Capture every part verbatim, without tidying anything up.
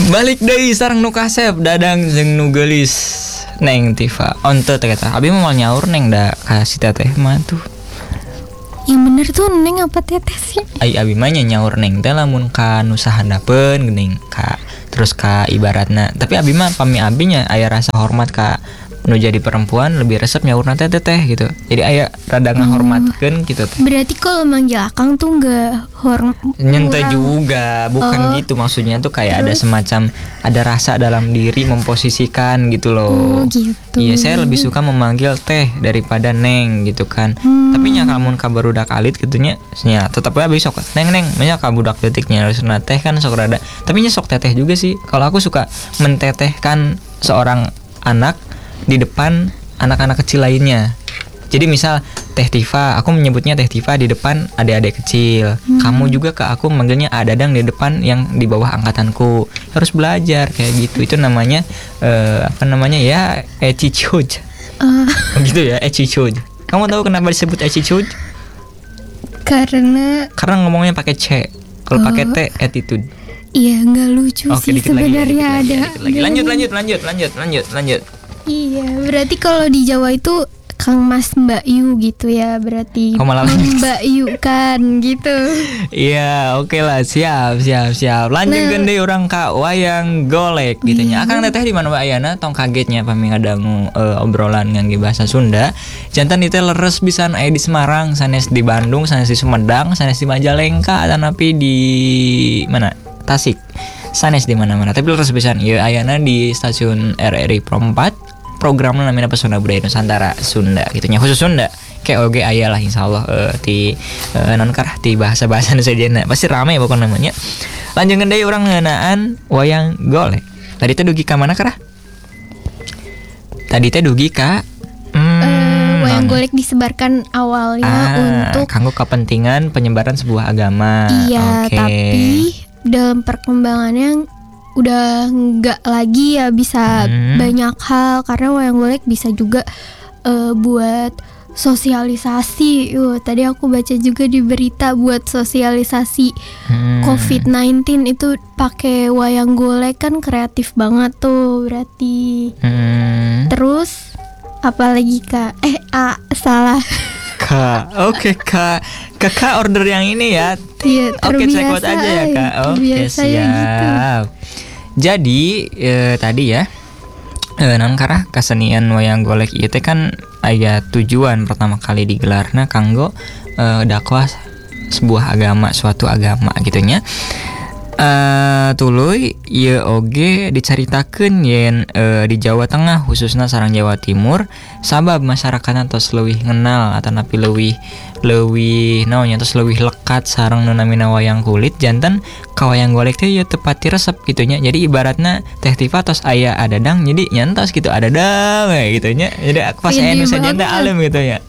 Balik deui sareng nu kasep Dadang jeung nu geulis Neng Tifa. Onte teh kata abi mau nyaur Neng da ka si teteh mah tuh. Yang bener tuh Neng apa teteh sih? Ai abi mah nyaur Neng teh lamun ka nu sahandapeun geuning ka terus ka ibaratna. Tapi abi mah pami abinya aya rasa hormat ka nu jadi perempuan lebih resep nyaurna teh teteh gitu. Jadi aya rada ngahormatkeun gitu teh. Berarti kalau manggil akang tuh enggak hormat. Nyente juga, bukan Oh. gitu maksudnya tuh kayak Terus? ada semacam ada rasa dalam diri memposisikan gitu loh. Oh gitu. Iya, saya lebih suka memanggil teh daripada Neng gitu kan. Hmm. Tapi nya lamun ka barudak alit gitunya, nya tetep we besok Neng Neng, nya ka budak leutiknya harusna teh kan sok rada. Tapi nya sok teteh juga sih. Kalau aku suka mentetehkan seorang anak di depan anak-anak kecil lainnya. Jadi misal Teh Tifa, aku menyebutnya Teh Tifa di depan adik-adik kecil. Hmm. Kamu juga ke aku manggilnya A Dadang di depan yang di bawah angkatanku. Harus belajar kayak gitu. Itu namanya uh, apa namanya ya attitude. Uh, Gitu ya, attitude. Kamu tahu kenapa disebut attitude? karena Karena ngomongnya pakai C. Kalau Oh. pakai T attitude. iya nggak lucu Oke, sih dikit lagi, ya, sebenarnya dikit lagi, ada. ya, dikit lagi. Lanjut, lanjut, lanjut, lanjut, lanjut, lanjut. Iya, berarti kalau di Jawa itu Kang Mas Mbak Yu gitu ya, berarti Oh, malah lanjut. Mbak Yu kan gitu. Iya, oke lah, siap, siap, siap. Lanjutkeun Nah. deui urang ka wayang golek gitu nya. Iya. Akang teteh di mana wae ayeuna tong kagetnya pami ngadangu uh, obrolan ngangge bahasa Sunda. Jantan itu leres pisan aya di Semarang, sanes di Bandung, sanes di Sumedang, sanes di Majalengka, atanapi di mana? Tasik. Sanes di mana-mana. Tapi leres pisan ieu ayeuna di stasiun R R I Pro empat. Programnya namanya Pesona Budaya Nusantara Sunda gitu nya, khusus Sunda. Kayak oge aya lah insyaallah uh, di uh, non karah di bahasa-bahasa nu sejenna. Pasti rame pokoknya namanya. Lanjutkeun deui urang ngeunaan wayang golek. Tadi teh dugi ka mana karah? Tadi teh dugi ka hmm, Eh, wayang naon? golek disebarkan awalnya ah, untuk kanggo kepentingan penyebaran sebuah agama. iya, Oke. tapi dalam perkembangannya udah nggak lagi ya bisa Hmm. banyak hal, karena wayang golek bisa juga eh, buat sosialisasi. Uh, tadi aku baca juga di berita buat sosialisasi Hmm. covid sembilan belas itu pakai wayang golek kan kreatif banget tuh berarti. Hmm. Terus apalagi Kak? Eh A salah. Kak, oke Kak, Kakak order yang ini ya. Iya, Oke, terbiasa, check out aja ya Kak. eh, Oke, terbiasa ya gitu. siap. Jadi eh, tadi ya, eh, non karena kesenian wayang golek ieu teh kan aya tujuan pertama kali digelarna kanggo eh, dakwah sebuah agama, suatu agama gitu nya. Eh tuluy ieu oge dicaritakeun yen eh, di Jawa Tengah khususna sareng Jawa Timur sabab masyarakatna tos leuwih ngenal atanapi leuwih leuwih naonnya tos leuwih lekat sareng nu namina wayang kulit janten ka wayang golek teh ieu teu pati resep kitu nya. Jadi ibaratna Teh Tifa tos aya adadang jadi nyantos gitu adadang we gitu nya. Jadi pas aya nu Pede sajenda banget. alem gitu ya.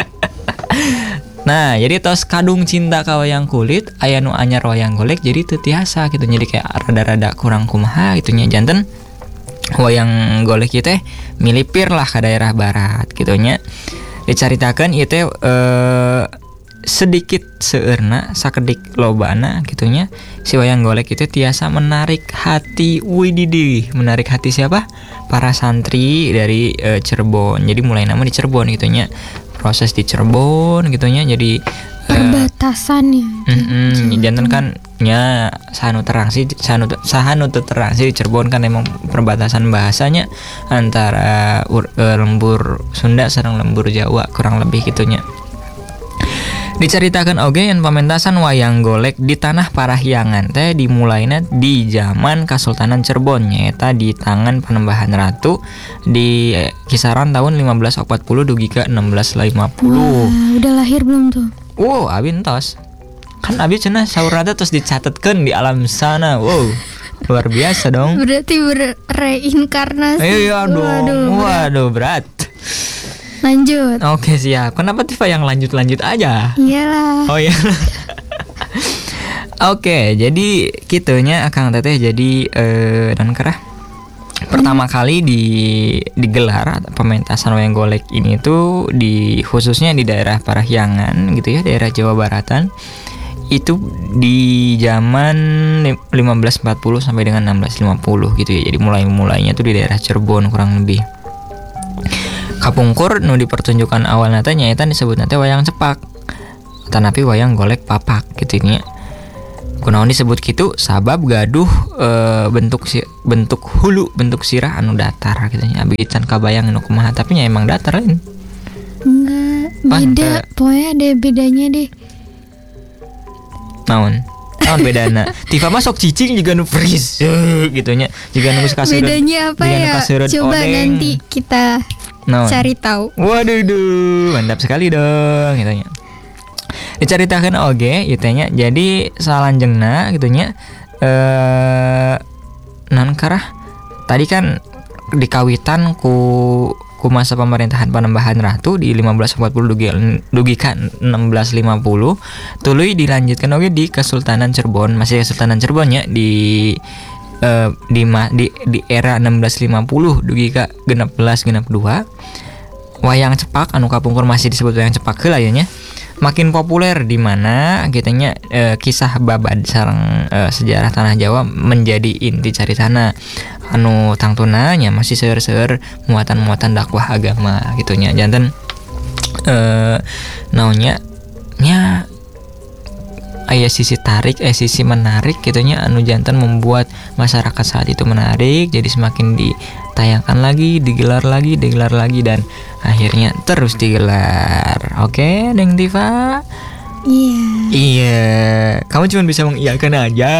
Nah, jadi tos kadung cinta ka wayang kulit, aya nu anyar wayang golek jadi teu tiasa gitu. Jadi kayak rada-rada kurang kumaha gitu nya janten wayang golek ieu teh milipir lah ka daerah barat gitu nya. Dicaritakeun ieu teh eh, sedikit seueurna sakedik lobana gitu nya. Si wayang golek itu tiasa menarik hati wididih, menarik hati siapa? Para santri dari eh, Cirebon. Jadi mulai nama di Cirebon gitu nya. Proses di Cirebon gitu nya jadi eh, Perbatasan ya. mm-mm, janten kan nya sahanu terang sih sahanu sahanu teu terang sih di Cirebon kan emang perbatasan bahasanya antara ur, eh, lembur Sunda sareng lembur Jawa kurang lebih gitunya. Diceritakan oge yang pamentasan wayang golek di tanah Parahyangan teh dimulaina di zaman Kesultanan Cirebon nyaeta di tangan Panembahan Ratu di eh, kisaran tahun lima belas empat puluh dugi ke enam belas lima puluh. Wah, udah lahir belum tuh? Wow, abi entos. Kan abi cenah saur rada terus dicatatkeun di alam sana. Wow. Luar biasa dong. Berarti bereinkarnasi. Iya dong. Waduh, berat. Waduh, berat. Lanjut. Oke, siap. Kenapa Tifa yang lanjut-lanjut aja? Iyalah. Oh iya. Oke, jadi kitunya Akang Teteh jadi eh dan kerah pertama kali di digelar pementasan wayang golek ini tuh di khususnya di daerah Parahyangan gitu ya, daerah Jawa Baratan itu di zaman lima belas empat puluh sampai dengan enam belas lima puluh gitu ya. Jadi mulai-mulainya tuh di daerah Cirebon kurang lebih. Kapungkur nu dipertunjukan awal nate nyaeta disebut nate wayang cepak. Tanapi wayang golek papak gitu nya. Kunaon disebut gitu sabab gaduh e, bentuk si, bentuk hulu bentuk sirah anu datar gitu nya. Abi can kabayang nu kumaha tapi nya emang datar lain. Enggak, beda. Pokoknya ada bedanya deh. Naon? Naon bedana? Tifa mah sok cicing juga nu freeze gitu nya. Juga nu kaseureun. Bedanya apa ya? Coba odeng. Nanti kita Naon? Cari tahu. Waduh, duh, mantap sekali dong gitu nya. Dicaritakeun oge ieu teh nya. Jadi salanjengna gitu nya eh naon karah tadi kan dikawitan ku ku masa pemerintahan Panembahan Ratu di lima belas empat puluh dugi, dugi ka enam belas lima puluh tuluy dilanjutkan oge di Kesultanan Cirebon, masih Kesultanan Cirebon nya di uh, di, ma, di di era enam belas lima puluh dugi ka genep belas genep dua wayang cepak anu kapungkur masih disebut wayang cepak heula nya makin populer di mana kitanya e, kisah babad sareng e, sejarah tanah Jawa menjadi inti caritana anu tangtuna nya masih seueur-seueur muatan-muatan dakwah agama gitunya janten e, naonnya nya aya sisi tarik eh sisi menarik gitunya anu janten membuat masyarakat saat itu menarik jadi semakin ditayangkan lagi digelar lagi digelar lagi dan akhirnya terus digelar. Oke, Neng Tifa? Iya. Iya. Kamu cuma bisa mengiyakan aja.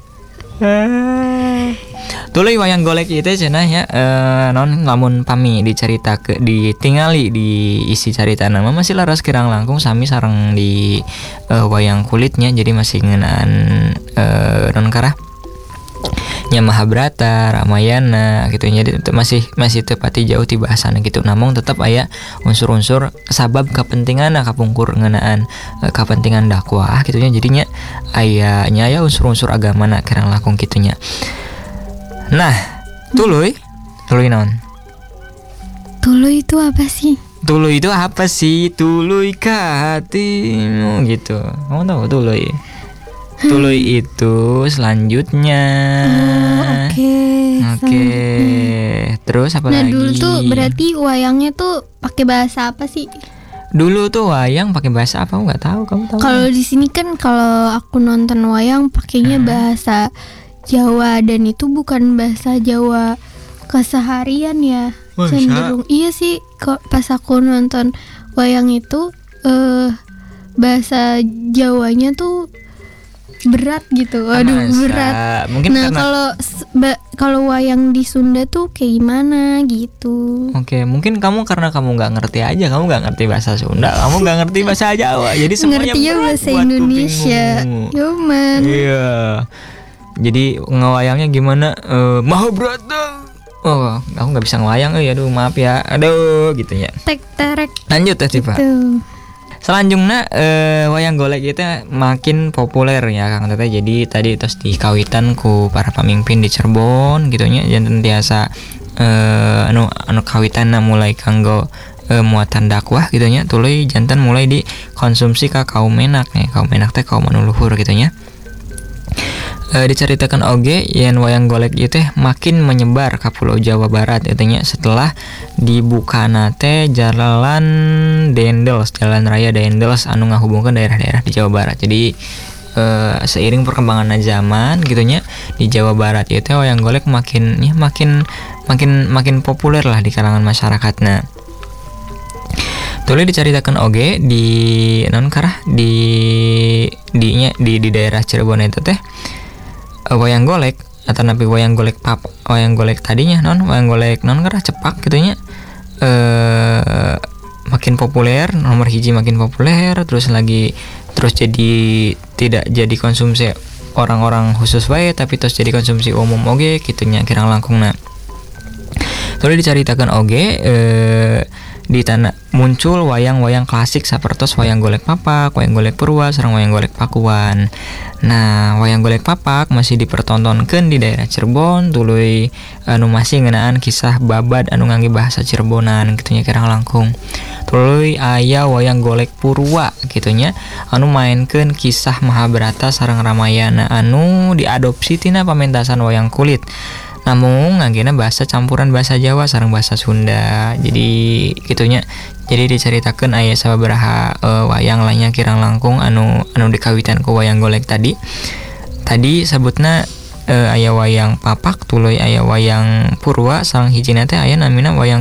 Tuluy wayang golek itu cenah ya eh, non lamun pami dicerita ke ditingali di isi carita nama masih laras kirang langkung sami sareng di eh, wayang kulitnya jadi masih ngeunaan eh, non karah nya Mahabharata, Ramayana gitu jadi masih masih tepati jauh ti bahasana gitu namun tetap aya unsur-unsur sabab kepentingan kapungkur ngeunaan e, kepentingan dakwah gitunya jadinya aya nya aya unsur-unsur agama na kirang langkung gitunya. Nah, tuluy tuluy naon? Tuluy itu apa sih? Tuluy itu apa sih? Tuluy ka hatimu gitu. Kamu tahu tuluy? Tuluy itu selanjutnya. Oh, oke. Okay. Oke. Okay. Terus apa nah, lagi? Nah, dulu tuh berarti wayangnya tuh pakai bahasa apa sih? Dulu tuh wayang pakai bahasa apa? Aku nggak tahu. Kamu tahu? Kalau di sini kan kalau aku nonton wayang pakainya hmm. bahasa Jawa dan itu bukan bahasa Jawa keseharian ya. Masa? Cenderung iya sih. Kok pas aku nonton wayang itu eh bahasa Jawanya tuh berat gitu, aduh Masa? berat. Mungkin nah karena... kalau ba- kalau wayang di Sunda tuh kayak gimana gitu. Oke, okay, mungkin kamu karena kamu nggak ngerti aja, kamu nggak ngerti bahasa Sunda, kamu nggak ngerti bahasa Jawa, jadi semuanya ngertinya bahasa Indonesia. Yoman. Iya. Jadi ngewayangnya gimana? Uh, Mahabharata. Oh, aku nggak bisa ngewayang, ya, aduh maaf ya, aduh gitunya. Tek terek. Lanjut ya Tifa. Gitu. Selanjutnya eh, wayang golek itu makin populer ya Kang Teteh. Jadi tadi terus dikawitan ku para pemimpin di Cirebon gitunya janten tiasa eh, anu anu kawitanna mulai kanggo eh, muatan dakwah gitunya tuluy janten mulai dikonsumsi ka kaum menak nih. Kaum menak teh kaum anu luhur gitunya. E, diceritakan oge yen wayang golek ieu teh makin menyebar ka Pulau Jawa Barat katanya setelah dibuka nate jalan Dendels, jalan raya Dendels anu ngahubungkeun daerah-daerah di Jawa Barat. Jadi e, seiring perkembangan zaman gitunya di Jawa Barat ieu teh wayang golek makin ya makin makin makin populer lah di kalangan masyarakatna. Tuluy diceritakan oge di non karah di di nya di di daerah Cirebon itu teh wayang golek atau nabi wayang golek pap wayang golek tadinya non wayang golek non karena cepak gitunya eh makin populer nomor hiji makin populer terus lagi terus jadi tidak jadi konsumsi orang-orang khusus wae tapi terus jadi konsumsi umum oge gitunya kirang langkungna. Tuluy dicaritakan oge eh di tanah muncul wayang-wayang klasik sapertos wayang golek papak, wayang golek purwa, sareng wayang golek pakuan. Nah, wayang golek papak masih dipertontonkan di daerah Cirebon tuluy anu masih ngeunaan kisah babad anu ngangge bahasa Cirebonan gitunya kirang langkung. Tuluy aya wayang golek purwa gitunya anu mainkeun kisah Mahabharata sareng Ramayana anu diadopsi tina pamentasan wayang kulit. Namun nganggena bahasa campuran bahasa Jawa sareng bahasa Sunda. Jadi gitunya. Jadi diceritakan aya sababaraha uh, wayang lainnya kirang langkung anu anu dikawitan ku wayang golek tadi. Tadi sebutna uh, aya wayang papak, tuluy aya wayang purwa, sareng hijina teh aya namina wayang